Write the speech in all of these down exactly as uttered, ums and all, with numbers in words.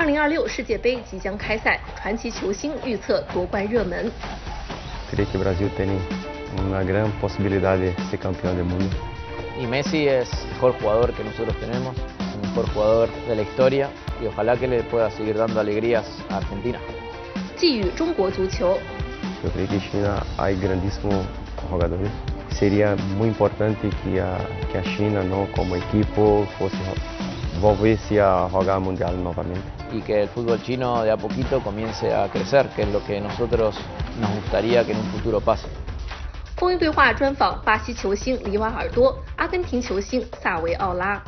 二零二六世界杯即将开赛，传奇球星预测夺冠热门。 Creio que o Brasil tem uma grande possibilidade de ser campeão do mundo. Y Messi es el mejor jugador que nosotros tenemos, el mejor jugador de la historia y ojalá que le pueda seguir dando alegrías a Argentina. 寄予中国足球。 Eu creio que China há grandíssimos jogadores. Seria muito importante que a que a China, não, como equipo, fosse volvesse a jogar mundial novamente. Y que el fútbol chino de a poquito comience a crecer, que es lo que nosotros nos gustaría que en un futuro pase. 风云对话专访巴西球星里瓦尔多、阿根廷球星萨维奥拉。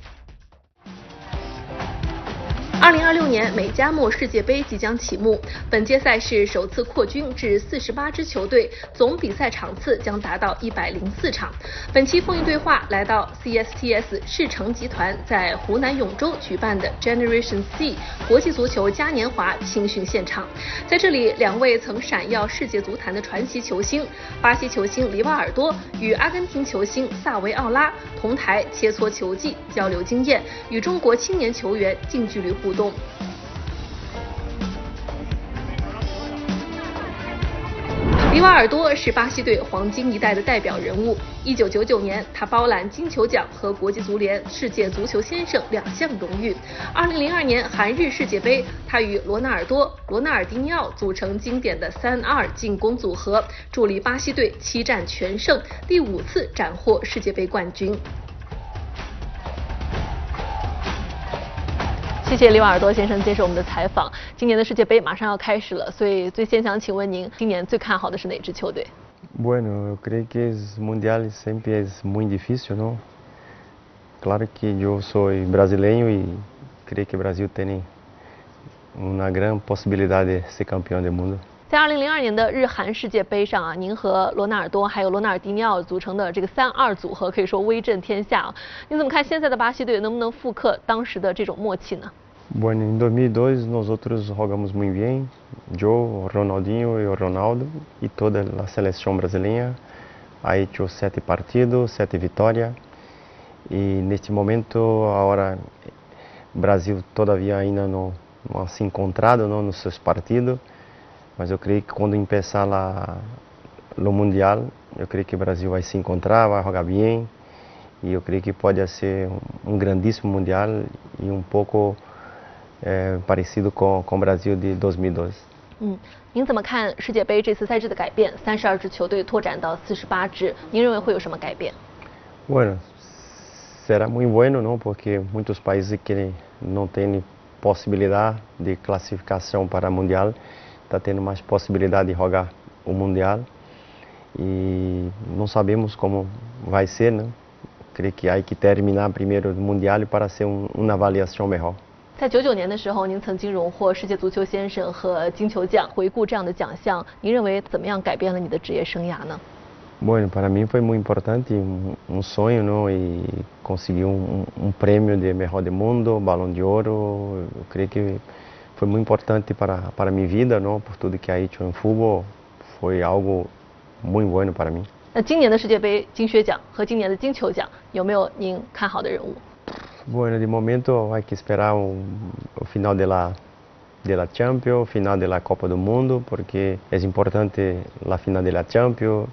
二零二六年美加墨世界杯即将启幕，本届赛事首次扩军至四十八支球队，总比赛场次将达到一百零四场。本期风云对话来到 C S T S 世诚集团在湖南永州举办的 Generation C 国际足球嘉年华青训现场，在这里，两位曾闪耀世界足坛的传奇球星，巴西球星里瓦尔多与阿根廷球星萨维奥拉同台切磋球技，交流经验，与中国青年球员近距离互动。里瓦尔多是巴西队黄金一代的代表人物。一九九九年，他包揽金球奖和国际足联世界足球先生两项荣誉。二零零二年韩日世界杯，他与罗纳尔多、罗纳尔迪尼奥组成经典的三二进攻组合，助力巴西队七战全胜，第五次斩获世界杯冠军。谢谢里瓦尔多先生接受我们的采访。今年的世界杯马上要开始了，所以最先想请问您，今年最看好的是哪支球队？ Bueno, eu creio que os mundiais sempre é muito difícil, não? Claro que eu sou brasileiro e creio que o Brasil tem uma grande possibilidade de ser campeão do mundo. 在二零零二年的日韩世界杯上啊，您和罗纳尔多还有罗纳尔迪尼奥组成的这个三二组合可以说威震天下啊。你怎么看现在的巴西队能不能复刻当时的这种默契呢？ Bueno, em dois mil e dois nós outros jogamos muito bem, eu, Ronaldinho e o Ronaldo e toda a seleção brasileira. Aí tinha sete partidos, sete vitórias e neste momento agora o Brasil todavia ainda não, não se encontrado não, nos seus partidos, mas eu creio que quando começar lá no mundial, eu creio que o Brasil vai se encontrar, vai jogar bem e eu creio que pode ser um, um grandíssimo mundial e um pouco É, parecido com com o Brasil de dois mil e dois。 嗯，您怎么看世界杯这次赛制的改变？三十二支球队拓展到四十八支，您认为会有什么改变 ？Bueno, será muito bueno, não? Porque muitos países que não têm possibilidade de classificação para o mundial, está tendo mais possibilidade de jogar o mundial e não sabemos como vai ser, né? Creio que há que terminar primeiro o mundial para ser um, uma avaliação melhor。 在九九年的时候，您曾经荣获世界足球先生和金球奖。回顾这样的奖项，您认为怎么样改变了你的职业生涯呢 Bueno, para mim foi muito importante, um, um sonho, não? E conseguir um, um prêmio de melhor do mundo, Balão de Ouro. Eu creio que foi muito importante para para minha vida, não? Por tudo que aí tinha em futebol, foi algo muito bueno para mim. 那今年的世界杯金靴奖和今年的金球奖，有没有您看好的人物？ Bueno, de momento vai que esperar o, o final de la de la Champions, final de la Copa do Mundo, porque é importante a final de la Champions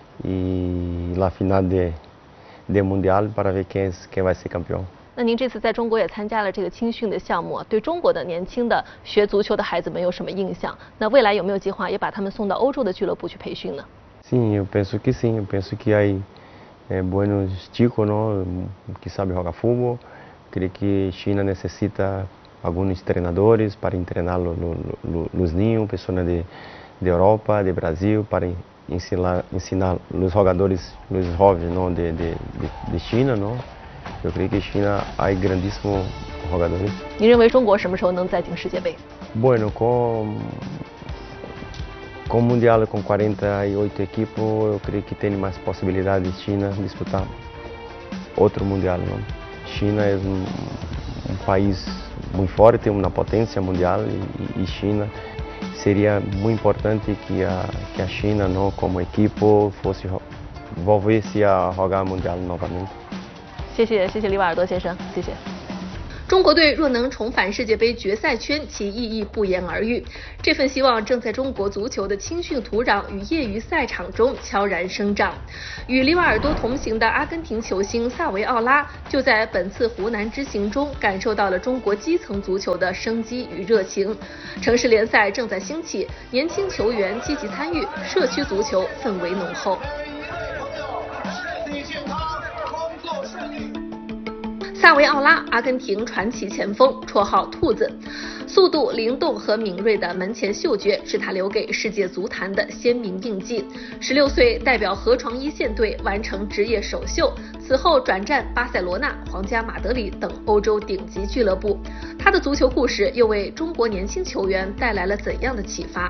e a final de de Mundial para ver quem quem vai ser campeão. 那您这次在中国也参加了这个青训的项目，对中国的年轻的学足球的孩子们有什么印象？那未来有没有计划也把他们送到欧洲的俱乐部去培训呢？ Sim, eu penso que sim. Eu penso que aí é buenos chicos, não, que sabem jogar futebol. Creio que China necessita alguns treinadores para treinar lo, lo, lo, os ninhos, pessoas de, de Europa, de Brasil, para ensinar, ensinar os jogadores, os jovens não, de, de, de China. Não? Eu creio que China há grandíssimos jogadores. 您认为中国什么时候能再进世界杯 Bueno, com, com o Mundial com quarenta e oito equipes, eu creio que tem mais possibilidade de China disputar outro Mundial. Não? China é um, um país muito forte, tem uma potência mundial e, e China seria muito importante que a que a China, não, como equipe, fosse volvesse a jogar mundial novamente. 谢谢谢谢里瓦尔多先生，谢谢。 中国队若能重返世界杯决赛圈，其意义不言而喻。这份希望正在中国足球的青训土壤与业余赛场中悄然生长。与里瓦尔多同行的阿根廷球星萨维奥拉，就在本次湖南之行中感受到了中国基层足球的生机与热情。城市联赛正在兴起，年轻球员积极参与，社区足球氛围浓厚。萨维奥拉，阿根廷传奇前锋，绰号兔子，速度、灵动和敏锐的门前嗅觉是他留给世界足坛的鲜明印记。十六岁代表河床一线队完成职业首秀，此后转战巴塞罗那、皇家马德里等欧洲顶级俱乐部。他的足球故事又为中国年轻球员带来了怎样的启发？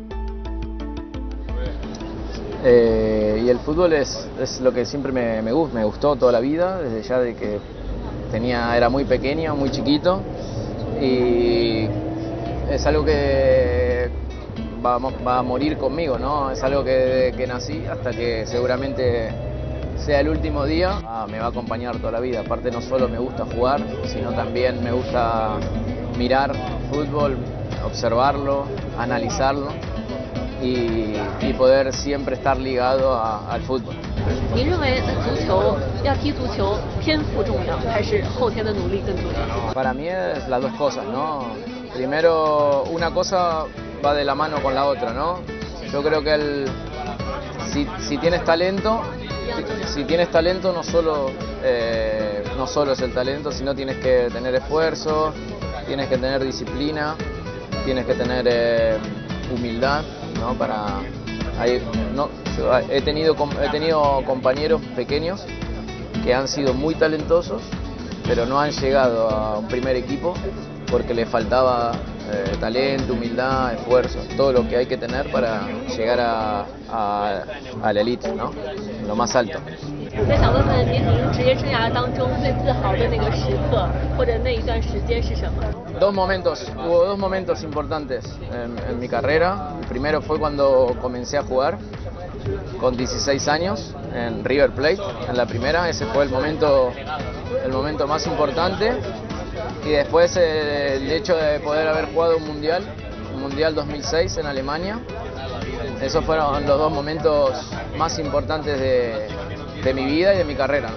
Eh, y el fútbol es, es lo que siempre me, me, me gustó toda la vida, desde ya de que tenía, era muy pequeño, muy chiquito, y es algo que va, va a morir conmigo, ¿no? Es algo que desde que nací hasta que seguramente sea el último día, ah, me va a acompañar toda la vida. Aparte no solo me gusta jugar, sino también me gusta mirar fútbol, observarlo, analizarlo. Y, y poder siempre estar ligado a, al fútbol. 您认为足球要踢足球，天赋重要还是后天的努力更重要 Para mí es las dos cosas, ¿no? Primero, una cosa va de la mano con la otra, ¿no? Yo creo que el, si, si tienes talento, si, si tienes talento no solo, eh, no solo es el talento, sino tienes que tener esfuerzo, tienes que tener disciplina, tienes que tener eh, humildad. ¿No? Para, hay, no, yo he, tenido, he tenido compañeros pequeños que han sido muy talentosos, pero no han llegado a un primer equipo porque les faltaba eh, talento, humildad, esfuerzo, todo lo que hay que tener para llegar a, a, a la elite, ¿no? Lo más alto. 那想问问您，您职业生涯当中最自豪的那个时刻，或者那一段时间是什么 Dos momentos, hubo dos momentos importantes en, en mi carrera. El primero fue cuando comencé a jugar con dieciséis años en River Plate, en la primera. Ese fue el momento, el momento más importante. Y después eh, el hecho de poder haber jugado un mundial, un mundial dos mil seis en Alemania. Esos fueron los dos momentos más importantes de, de mi vida y de mi carrera.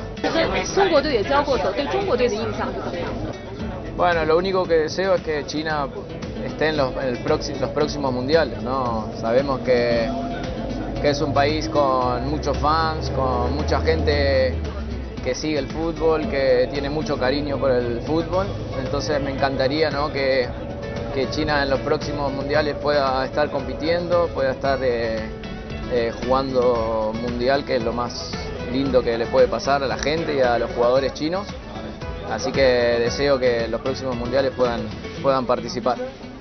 Bueno, lo único que deseo es que China esté en los, en el próximo, los próximos mundiales, ¿no? Sabemos que, que es un país con muchos fans, con mucha gente que sigue el fútbol, que tiene mucho cariño por el fútbol. Entonces me encantaría, ¿no? que, que China en los próximos mundiales pueda estar compitiendo, pueda estar eh, eh, jugando mundial, que es lo más lindo que le puede pasar a la gente y a los jugadores chinos. Así que deseo que los próximos mundiales puedan, puedan participar.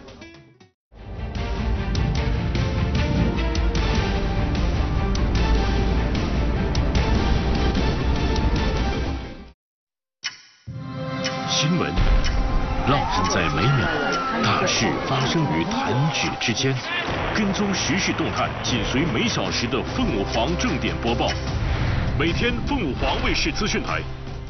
新闻，浪人在每秒，大事发生于弹指之间。跟踪时事动态，紧随每小时的凤舞凰正点播报。每天凤舞凰卫视资讯台。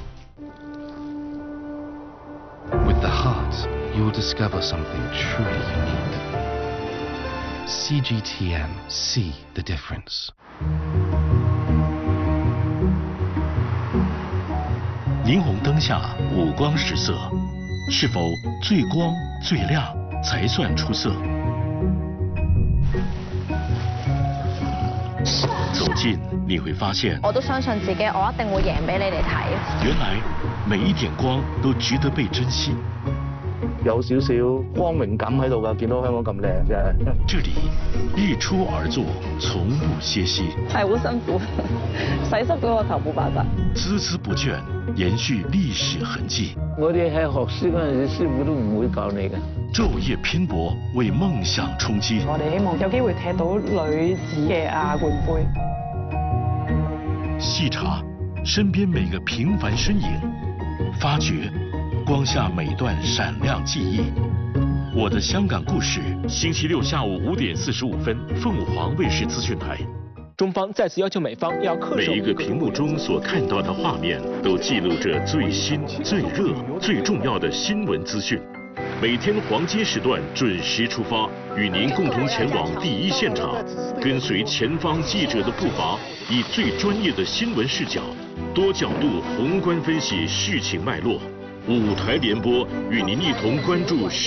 With the heart, you'll discover something truly unique. C G T M, see the difference. 霓虹灯下五光十色，是否最光最亮才算出色？走近你会发现， 我都相信自己，我一定會贏俾你哋睇。 原來每一點光都值得被珍惜。 有少少光榮感喺度㗎，見到香港咁靚真係。 這裡日出而作，從不歇息。 係好辛苦，洗濕咗個頭冇辦法。 孜孜不倦，延續歷史痕跡。 我哋喺學書嗰陣時，師傅都唔會教你嘅。 晝夜拼搏，為夢想衝擊。 我哋希望有機會踢到女子嘅亞冠杯。 細查身邊每個平凡身影，發掘。 光下每段閃亮記憶，我的香港故事。星期六下午五點四十五分，鳳凰衛視資訊台。 中方再次要求美方要恪守。 每一个屏幕中所看到的画面，都记录着最新、最热、最重要的新闻资讯。每天黄金时段准时出发，与您共同前往第一现场，跟随前方记者的步伐，以最专业的新闻视角，多角度宏观分析事情脉络。五台联播与您一同关注。